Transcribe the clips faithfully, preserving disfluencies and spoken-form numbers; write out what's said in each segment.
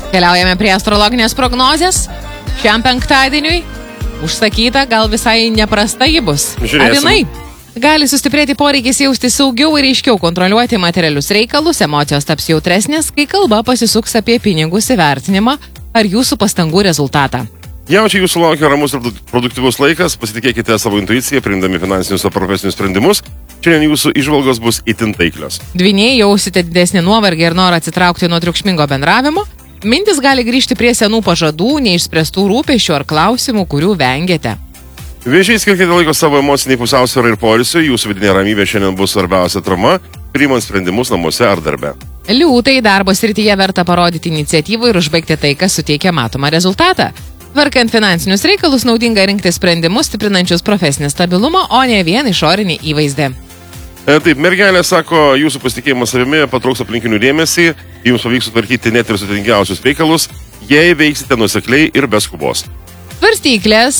Keliaujame prie astrologinės prognozės. Šiam penktadieniui užsakyta, gal visai neprasta ji bus. Žiūrėsim. Avinai. Gali sustiprėti poreikis jausti saugiau ir aiškiau kontroliuoti materialius reikalus, emocijos taps jautresnės, kai kalba pasisuks apie pinigus įvertinimą ar jūsų pastangų rezultatą. Jaučiai jūsų laukia ramus ir produktyvus laikas, pasitikėkite savo intuiciją, priimdami finansinius ar profesinius sprendimus. Šiandien jūsų įžvalgos bus itin taiklios. Dvyniai jausite didesnį nuovargį ir norą atsitraukti nuo triukšmingo bendravimo. Mintis gali grįžti prie senų pažadų, neišspręstų rūpesčių ar klausimų, kurių vengiate. Vėžiai, skirkite laiko savo emociniai pusiausvyrai ir poilsiui, jūsų vidinė ramybė šiandien bus svarbiausia trama, priimant sprendimus namuose ar darbe. Liūtai, darbo srityje verta parodyti iniciatyvą ir užbaigti tai, kas suteikia matomą rezultatą. Tvarkant finansinius reikalus, naudinga rinkti sprendimus stiprinančius profesinį stabilumą, o ne vien išorinį įvaizdį. E, taip, mergelė sako, jūsų pasitikėjimas savimi patrauks aplinkinių dėmesį, jums pavyks sutvarkyti net ir sudėtingiausius reikalus, jei veiksite nuosekliai ir be skubos. Svarstyklės,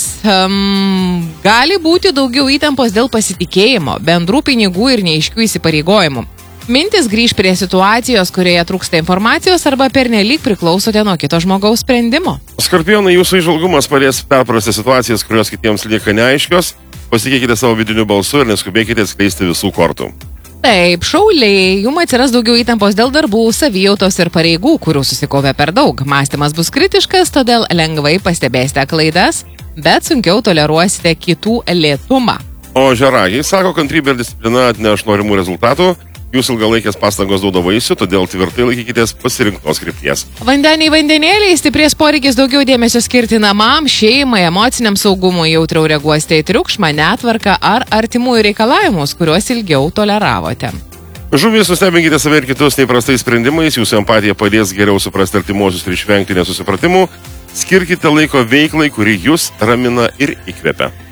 um, gali būti daugiau įtampos dėl pasitikėjimo, bendrų pinigų ir neaiškių įsipareigojimų. Mintis grįž prie situacijos, kurioje trūksta informacijos arba pernelyg priklausote nuo kito žmogaus sprendimo. Skorpionai, jūsų įžvalgumas padės perprasti situacijas, kurios kitiems lieka neaiškios. Pasitikėkite savo vidiniu balsu ir neskubėkite atskleisti visų kortų. Taip, šauliai, jums atsiras daugiau įtampos dėl darbų, savijautos ir pareigų, kurių susikaupė per daug. Mąstymas bus kritiškas, todėl lengvai pastebėsite klaidas, bet sunkiau toleruosite kitų lėtumą. O žeragiai sako, kantrybė ir disciplina atneš norimų rezultatų. Jūsų ilgalaikės pastangos duoda vaisių, todėl tvirtai laikykitės pasirinktos krypties. Vandeniai vandenėliai, stiprės poreikis daugiau dėmesio skirti namam, šeimai, emociniam saugumui, jautriau reaguosite į triukšmą, netvarką ar artimųjų reikalavimus, kuriuos ilgiau toleravote. Žuvys, nustebinkite save ir kitus neįprastais sprendimais, jūsų empatija padės geriau suprasti artimuosius ir išvengti nesusipratimų. Skirkite laiko veiklai, kuri jūs ramina ir įkvepia.